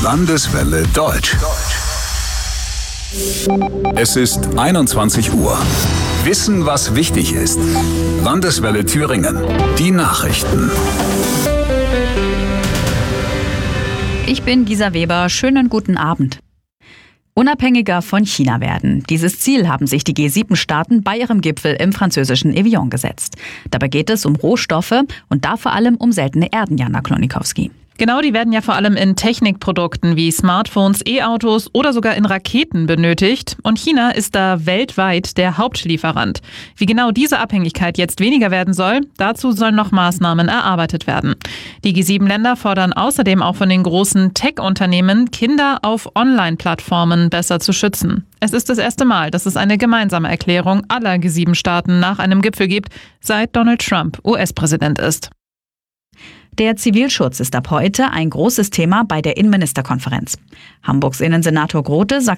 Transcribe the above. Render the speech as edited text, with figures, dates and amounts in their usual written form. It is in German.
Landeswelle Deutsch. Es ist 21 Uhr. Wissen, was wichtig ist. Landeswelle Thüringen. Die Nachrichten. Ich bin Gisa Weber. Schönen guten Abend. Unabhängiger von China werden. Dieses Ziel haben sich die G7-Staaten bei ihrem Gipfel im französischen Evian gesetzt. Dabei geht es um Rohstoffe und da vor allem um seltene Erden, Jana Klonikowski. Genau, die werden ja vor allem in Technikprodukten wie Smartphones, E-Autos oder sogar in Raketen benötigt. Und China ist da weltweit der Hauptlieferant. Wie genau diese Abhängigkeit jetzt weniger werden soll, dazu sollen noch Maßnahmen erarbeitet werden. Die G7-Länder fordern außerdem auch von den großen Tech-Unternehmen, Kinder auf Online-Plattformen besser zu schützen. Es ist das erste Mal, dass es eine gemeinsame Erklärung aller G7-Staaten nach einem Gipfel gibt, seit Donald Trump US-Präsident ist. Der Zivilschutz ist ab heute ein großes Thema bei der Innenministerkonferenz. Hamburgs Innensenator Grote sagt